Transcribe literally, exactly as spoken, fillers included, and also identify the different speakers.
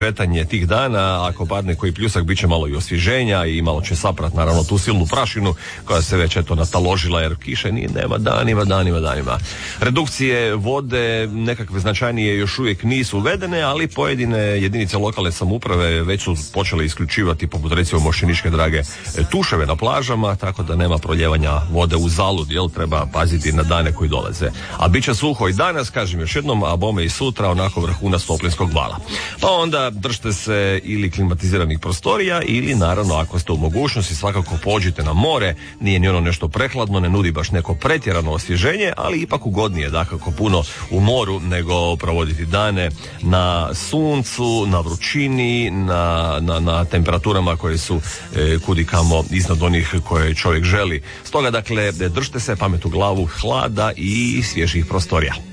Speaker 1: kretanje tih dana, ako padne koji pljusak, bit će malo i osvježenja i malo će saprat naravno tu silnu prašinu koja se već eto nataložila, jer kiše nije, nema danima, danima, danima. Redukcije vode nekakve značajnije još uvijek nisu uvedene, ali pojedine jedinice lokalne samouprave već su počele isključivati, poput recimo Mošćeničke Drage, tuševe na plažama, tako da nema proljevanja vode u zalud, jel, treba paziti na dane koji dolaze. A bit će suho i danas, kažem još jednom, a bome i sutra, onako vrhunac toplinskog vala. Pa onda držite se ili klimatiziranih prostorija ili naravno ako ste u mogućnosti svakako pođite na more, nije ni ono nešto prehladno, ne nudi baš neko pretjerano osvježenje, ali ipak ugodnije dakako puno u moru nego provoditi dane na suncu, na vrućini, na, na, na temperaturama koje su e, kudikamo iznad onih koje čovjek želi. Stoga dakle držite se, pamet u glavu, hlada i svježih prostorija.